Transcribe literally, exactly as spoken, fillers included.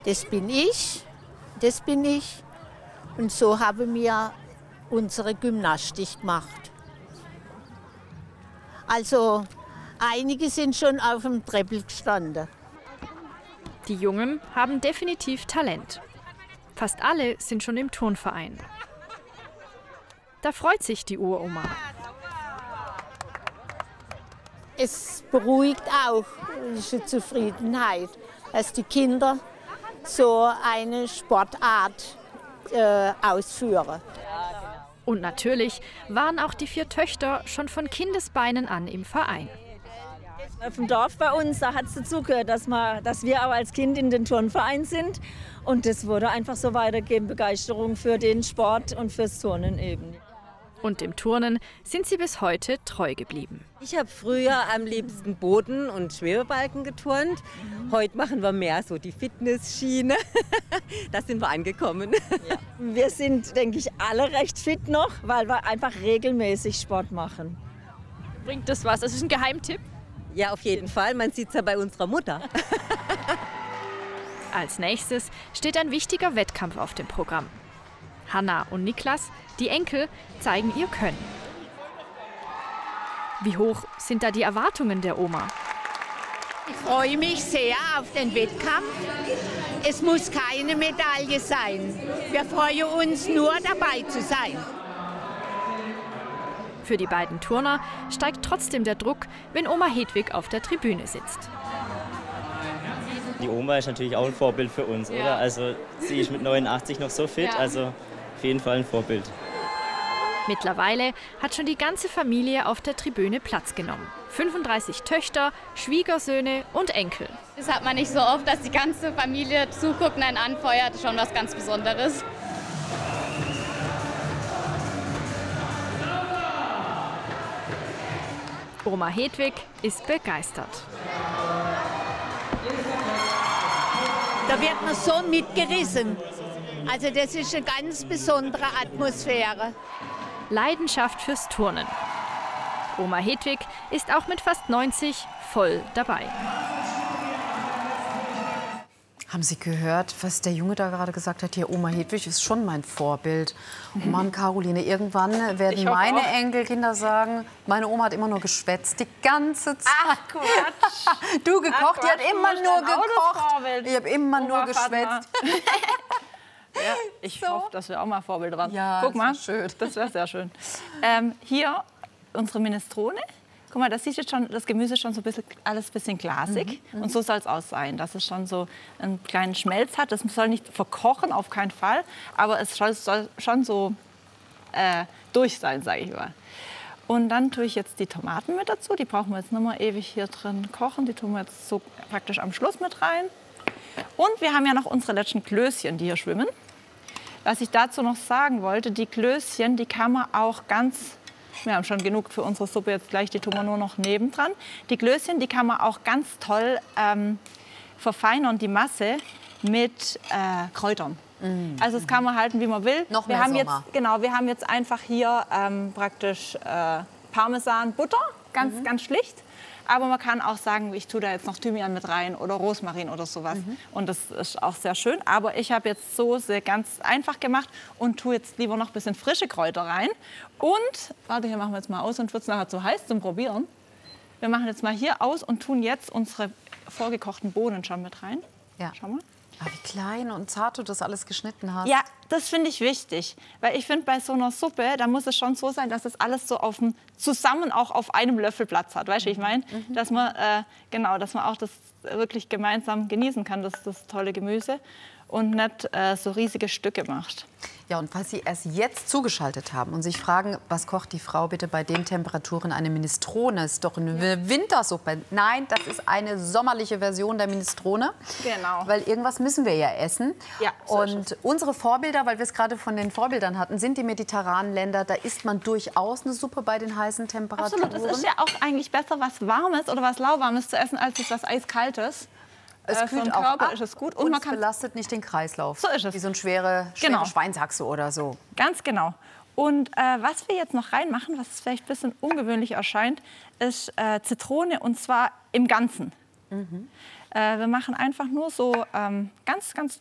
Das bin ich, das bin ich. Und so haben wir unsere Gymnastik gemacht. Also einige sind schon auf dem Treppel gestanden. Die Jungen haben definitiv Talent. Fast alle sind schon im Turnverein. Da freut sich die Uroma. Es beruhigt auch, diese Zufriedenheit, dass die Kinder so eine Sportart äh, ausführen. Und natürlich waren auch die vier Töchter schon von Kindesbeinen an im Verein. Auf dem Dorf bei uns, da hat es dazugehört, dass, dass wir auch als Kind in den Turnverein sind. Und das wurde einfach so weitergeben, Begeisterung für den Sport und fürs Turnen eben. Und im Turnen sind sie bis heute treu geblieben. Ich habe früher am liebsten Boden und Schwebebalken geturnt. Heute machen wir mehr so die Fitnessschiene. Da sind wir angekommen. Ja. Wir sind, denke ich, alle recht fit noch, weil wir einfach regelmäßig Sport machen. Bringt das was? Das ist ein Geheimtipp? Ja, auf jeden Fall. Man sieht es ja bei unserer Mutter. Als nächstes steht ein wichtiger Wettkampf auf dem Programm. Hanna und Niklas, die Enkel, zeigen ihr Können. Wie hoch sind da die Erwartungen der Oma? Ich freue mich sehr auf den Wettkampf. Es muss keine Medaille sein. Wir freuen uns nur, dabei zu sein. Für die beiden Turner steigt trotzdem der Druck, wenn Oma Hedwig auf der Tribüne sitzt. Die Oma ist natürlich auch ein Vorbild für uns, ja. Oder? Also sie ist mit neunundachtzig noch so fit, ja. Also auf jeden Fall ein Vorbild. Mittlerweile hat schon die ganze Familie auf der Tribüne Platz genommen. fünfunddreißig Töchter, Schwiegersöhne und Enkel. Das hat man nicht so oft, dass die ganze Familie zuguckt und einen anfeuert. Schon was ganz Besonderes. Oma Hedwig ist begeistert. Da wird man so mitgerissen. Also das ist eine ganz besondere Atmosphäre. Leidenschaft fürs Turnen. Oma Hedwig ist auch mit fast neunzig voll dabei. Haben Sie gehört, was der Junge da gerade gesagt hat? Hier, Oma Hedwig ist schon mein Vorbild. Oh Mann, Caroline, irgendwann werden meine auch. Enkelkinder sagen, meine Oma hat immer nur geschwätzt, die ganze Zeit. Ach, Quatsch. Du gekocht, Ach, die hat immer nur gekocht. Ich habe immer Oma nur geschwätzt. Ja, ich so. hoffe, dass wir auch mal Vorbild dran. Ja, guck mal, das schön. Das wäre sehr schön. Ähm, hier unsere Minestrone. Guck mal, das sieht jetzt schon, das Gemüse ist schon so ein bisschen, alles ein bisschen glasig. Mhm. Und so soll es auch sein, dass es schon so einen kleinen Schmelz hat. Das soll nicht verkochen, auf keinen Fall. Aber es soll, soll schon so äh, durch sein, sage ich mal. Und dann tue ich jetzt die Tomaten mit dazu. Die brauchen wir jetzt nicht mehr ewig hier drin kochen. Die tun wir jetzt so praktisch am Schluss mit rein. Und wir haben ja noch unsere letzten Klößchen, die hier schwimmen. Was ich dazu noch sagen wollte, die Klößchen, die kann man auch ganz, wir haben schon genug für unsere Suppe, jetzt gleich, die tun wir nur noch nebendran. Die Klößchen, die kann man auch ganz toll ähm, verfeinern, die Masse, mit äh, Kräutern. Mm. Also das kann man halten, wie man will. Noch wir mehr haben Sommer. jetzt, genau, wir haben jetzt einfach hier ähm, praktisch äh, Parmesan, Butter, ganz, mhm. ganz schlicht. Aber man kann auch sagen, ich tue da jetzt noch Thymian mit rein oder Rosmarin oder sowas. Mhm. Und das ist auch sehr schön. Aber ich habe jetzt Soße ganz einfach gemacht und tue jetzt lieber noch ein bisschen frische Kräuter rein. Und, warte, hier machen wir jetzt mal aus, sonst wird es nachher zu heiß zum Probieren. Wir machen jetzt mal hier aus und tun jetzt unsere vorgekochten Bohnen schon mit rein. Ja. Schau mal. Ah, wie klein und zart du das alles geschnitten hast. Ja, das finde ich wichtig. Weil ich finde, bei so einer Suppe, da muss es schon so sein, dass das alles so auf dem, zusammen auch auf einem Löffel Platz hat. Weißt du, wie ich meine? Mhm. Dass man, äh, genau, dass man auch das wirklich gemeinsam genießen kann, das, das tolle Gemüse. Und nicht äh, so riesige Stücke macht. Ja, und falls Sie erst jetzt zugeschaltet haben und sich fragen, was kocht die Frau bitte bei den Temperaturen? Eine Minestrone ist doch eine ja. Wintersuppe. Nein, das ist eine sommerliche Version der Minestrone. Genau. Weil irgendwas müssen wir ja essen. Ja, so und unsere Vorbilder, weil wir es gerade von den Vorbildern hatten, sind die mediterranen Länder. Da isst man durchaus eine Suppe bei den heißen Temperaturen. Absolut. Es ist ja auch eigentlich besser, was Warmes oder was Lauwarmes zu essen, als was Eiskaltes. Es äh, kühlt auch Körper ab ist es gut. Und, und man es kann belastet nicht den Kreislauf. So ist es. Wie so eine schwere, schwere genau. Schweinshaxe oder so. Ganz genau. Und äh, was wir jetzt noch reinmachen, was vielleicht ein bisschen ungewöhnlich erscheint, ist äh, Zitrone, und zwar im Ganzen. Mhm. Äh, wir machen einfach nur so ähm, ganz, ganz